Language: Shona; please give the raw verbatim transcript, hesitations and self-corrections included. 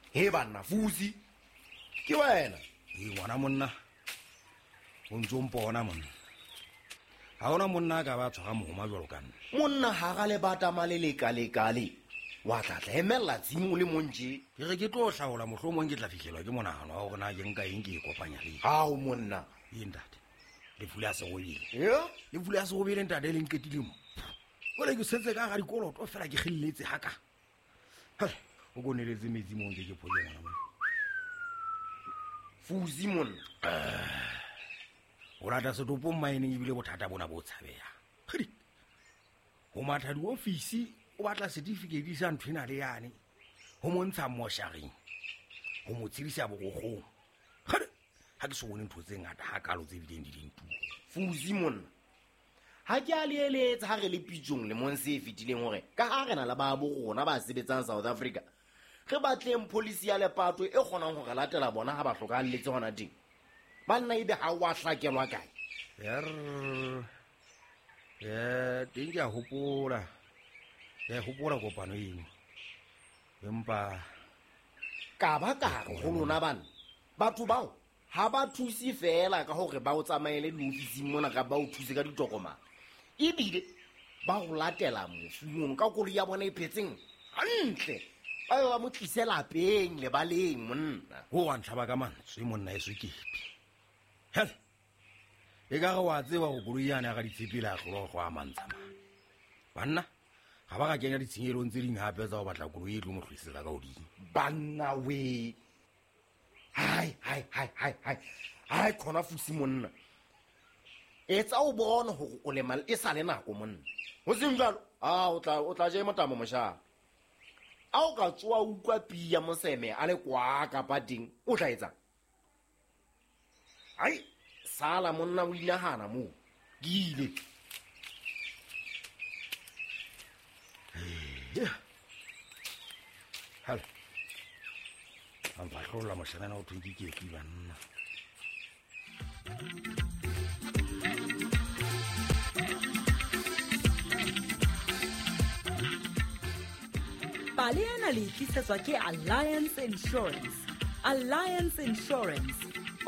he banna fusi ke wena e ngwana monna o ntse o mpona monna ha ona monna ka ba tshwara mohoma jwalo ka nna monna ha ga le bata malelekalekale wa tla tla emella tsimo le montje ke re ke tlo hlaola mohlomong ke tla fihlelwa ke monahano wa hore na ke nka eng ke e kopanya le hao monna e ntate le fula se go bile ya le fula se go bile ntate le nketile mo o le ke setse ka ga dikoloto fela ke khilletse haka o go neletse metsi mo nke ke phole ngwana mo fusi monna o rata se topo mining ebile bothata bona bo tshabeya khidi o matha di office o batla certificate sa nthwena le yane ho montsha mosharing ho motsirisa bogogong khidi ha ke se bone ntho tse ngata ha kalo tse bileng di dintu fusi monna ha ke a leeletsa ha re le pitjong le monse e fitileng hore ka ha re na la ba bo rona ba sebetsang South Africa re batleng policy ya lepato e kgonang ho re latela bona ha ba hlokalletse hona teng banna ebe ha wa hlakelwa kae yer ya dinga hopola ya hopola kopano eno empa ka ba ka go lona bana batho bao ha ba thusi fela ka hore ba o tsamaele le ofising mona ka ba o thuse ka ditokomane ebile ba go latela mofumong ka kolo ya bona e phetseng hantle ba ba mo tlisela peng le baleng monna ho wa ntlha ba ka mantswe monna e swikipi hel e ka ga wa tseba go boloyana ga ditshepela go go a mantsama banna ga ba ga kenya ditshenyelong tse ding hape tsa go batla koloi e tlo mo tlhoisela ka odimo banna we hai hai hai hai hai hai khona fusi monna etsa o bona hore o le mal e sa le nako monna ho seng jalo a o tla o tla je motamo mosha a o ka tswa ukwa pia moseme a le kwa ka pating o tla etsa ai sala monna o inahana mo gile yeah hal am ba hlola moshana o thwe ke ke banna Pale ena le tlisetswa ke Alliance Insurance. Alliance Insurance